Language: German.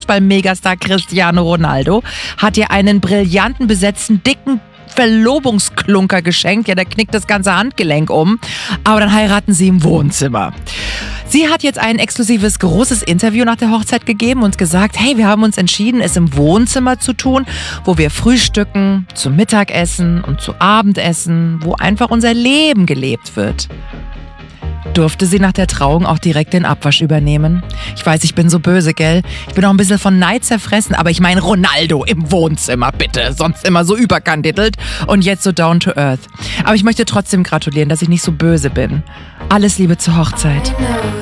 Fußball-Megastar Cristiano Ronaldo hat ihr einen brillanten, besetzten, dicken Verlobungsklunker geschenkt. Ja, der knickt das ganze Handgelenk um. Aber dann heiraten sie im Wohnzimmer. Sie hat jetzt ein exklusives, großes Interview nach der Hochzeit gegeben und gesagt, hey, wir haben uns entschieden, es im Wohnzimmer zu tun, wo wir frühstücken, zum Mittagessen und zu Abendessen, wo einfach unser Leben gelebt wird. Durfte sie nach der Trauung auch direkt den Abwasch übernehmen? Ich weiß, ich bin so böse, gell? Ich bin auch ein bisschen von Neid zerfressen, aber ich meine Ronaldo im Wohnzimmer, bitte. Sonst immer so überkandidelt und jetzt so down to earth. Aber ich möchte trotzdem gratulieren, dass ich nicht so böse bin. Alles Liebe zur Hochzeit.